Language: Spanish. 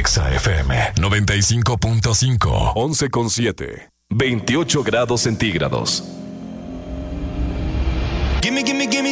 Exa FM 95.5. 11,7. 28 grados centígrados. Gimme, gimme, gimme